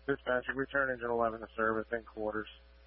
Dispatcher, return engine 11 to service in quarters.